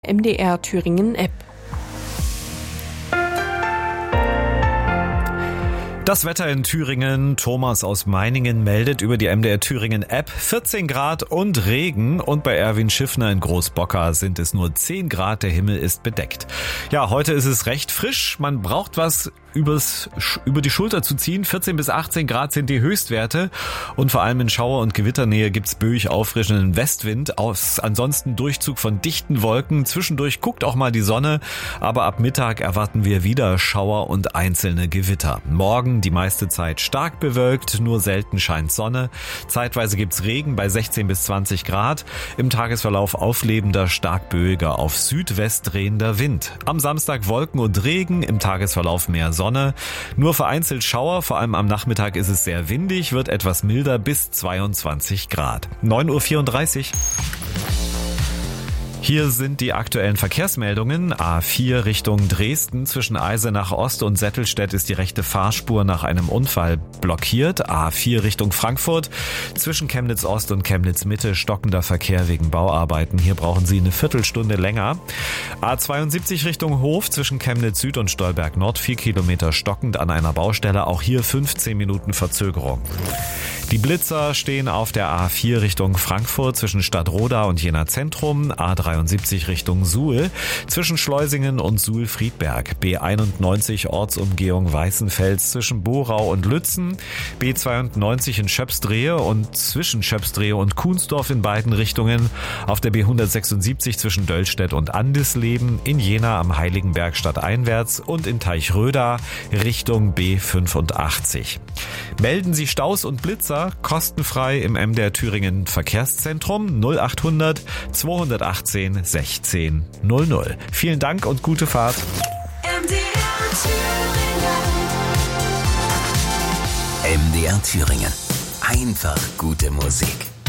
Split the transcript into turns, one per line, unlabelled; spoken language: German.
MDR Thüringen App.
Das Wetter in Thüringen. Thomas aus Meiningen meldet über die MDR Thüringen App 14 Grad und Regen. Und bei Erwin Schiffner in Großbocker sind es nur 10 Grad. Der Himmel ist bedeckt. Ja, heute ist es recht frisch. Man braucht was über die Schulter zu ziehen. 14 bis 18 Grad sind die Höchstwerte. Und vor allem in Schauer- und Gewitternähe gibt's böig auffrischenden Westwind. Ansonsten Durchzug von dichten Wolken. Zwischendurch guckt auch mal die Sonne. Aber ab Mittag erwarten wir wieder Schauer und einzelne Gewitter. Morgen die meiste Zeit stark bewölkt, nur selten scheint Sonne. Zeitweise gibt's Regen bei 16 bis 20 Grad. Im Tagesverlauf auflebender, stark böiger, auf Südwest drehender Wind. Am Samstag Wolken und Regen, im Tagesverlauf mehr Sonne. Nur vereinzelt Schauer, vor allem am Nachmittag ist es sehr windig, wird etwas milder bis 22 Grad. 9:34 Uhr. Hier sind die aktuellen Verkehrsmeldungen. A4 Richtung Dresden. Zwischen Eisenach Ost und Settelstedt ist die rechte Fahrspur nach einem Unfall blockiert. A4 Richtung Frankfurt. Zwischen Chemnitz Ost und Chemnitz Mitte stockender Verkehr wegen Bauarbeiten. Hier brauchen Sie eine Viertelstunde länger. A72 Richtung Hof. Zwischen Chemnitz Süd und Stolberg Nord 4 Kilometer stockend an einer Baustelle. Auch hier 15 Minuten Verzögerung. Die Blitzer stehen auf der A4 Richtung Frankfurt zwischen Stadtroda und Jena Zentrum, A73 Richtung Suhl, zwischen Schleusingen und Suhl-Friedberg, B91 Ortsumgehung Weißenfels zwischen Borau und Lützen, B92 in Schöpsdrehe und zwischen Schöpsdrehe und Kuhnsdorf in beiden Richtungen, auf der B176 zwischen Döllstedt und Andisleben, in Jena am Heiligenberg stadteinwärts und in Teichröda Richtung B85. Melden Sie Staus und Blitzer kostenfrei im MDR Thüringen Verkehrszentrum 0800 218 16 00. Vielen Dank und gute Fahrt.
MDR Thüringen. Einfach gute Musik.